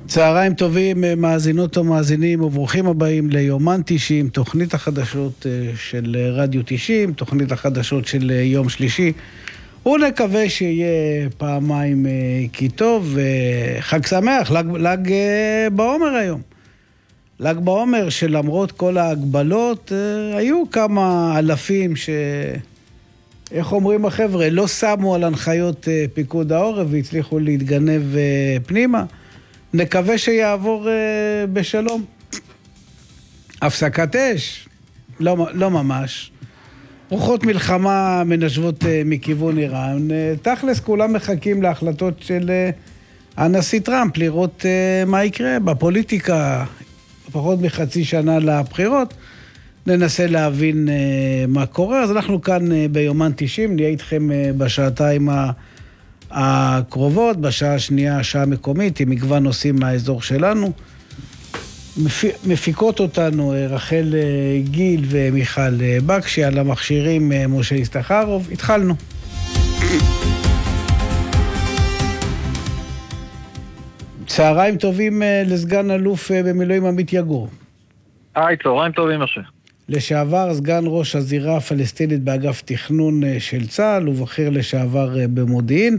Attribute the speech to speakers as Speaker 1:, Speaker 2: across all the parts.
Speaker 1: צהריים טובים, מאזינות ומאזינים, וברוכים הבאים ליומן 90, תוכנית החדשות של רדיו 90, תוכנית החדשות של יום שלישי. ונקווה שיהיה פעמיים כי טוב, חג שמח, לג בעומר היום. לג בעומר שלמרות כל ההגבלות, היו כמה אלפים איך אומרים החבר'ה, לא שמו על הנחיות פיקוד העורף והצליחו להתגנב פנימה. נקווה שיעבור בשלום. הפסקת אש? לא ממש. רוחות מלחמה מנשבות מכיוון איראן. תכלס כולם מחכים להחלטות של הנשיא טראמפ, לראות מה יקרה בפוליטיקה. פחות מחצי שנה לבחירות. ננסה להבין מה קורה. אז אנחנו כאן ביומן 90, נהיה איתכם בשעתיים הקרובות, בשעה השנייה, השעה מקומית, עם מגוון נושאים מהאזור שלנו. מפיקות אותנו רחל גיל ומיכל בקשי, על המכשירים משה הסתחרוב. התחלנו. צהריים טובים לסגן אלוף במילואים עמית יגור.
Speaker 2: היי, צהריים טובים משה.
Speaker 1: לשעבר סגן ראש הזירה הפלסטינית באגף תכנון של צה"ל, ובכיר לשעבר במודיעין.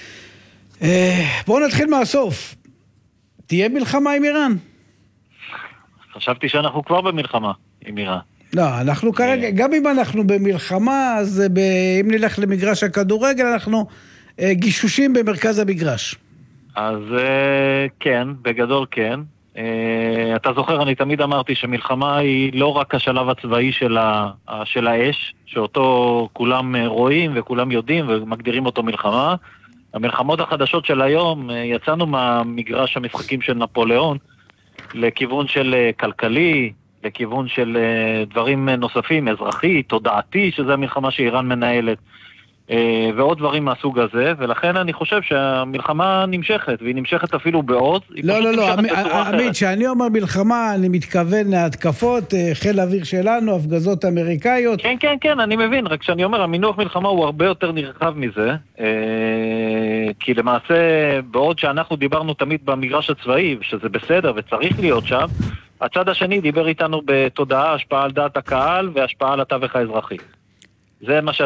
Speaker 1: בואו נתחיל מהסוף. תהיה מלחמה עם איראן?
Speaker 2: חשבתי שאנחנו כבר במלחמה עם איראן.
Speaker 1: לא, אנחנו כרגע, גם אם אנחנו במלחמה, אז אם נלך למגרש הכדורגל, אנחנו גישושים במרכז המגרש.
Speaker 2: אז כן, בגדול כן. אתה זוכר, אני תמיד אמרתי שמלחמה היא לא רק השלב הצבאי של האש, שאותו כולם רואים וכולם יודעים ומגדירים אותו מלחמה. המלחמות החדשות של היום, יצאנו מהמגרש המשחקים של נפוליאון לכיוון של כלכלי, לכיוון של דברים נוספים, אזרחי, תודעתי, שזה המלחמה שאיראן מנהלת, ועוד דברים מהסוג הזה, ולכן אני חושב שהמלחמה נמשכת, והיא נמשכת אפילו בעוז.
Speaker 1: לא, עמית, שאני אומר מלחמה, אני מתכוון להתקפות, חיל האוויר שלנו, הפגזות אמריקאיות.
Speaker 2: כן, אני מבין, רק שאני אומר, המינוח מלחמה הוא הרבה יותר נרחב מזה, כי למעשה, בעוד שאנחנו דיברנו תמיד במגרש הצבאי, שזה בסדר וצריך להיות שם, הצד השני דיבר איתנו בתודעה, השפעה על דעת הקהל, והשפעה על התווך האזרחי. זה מה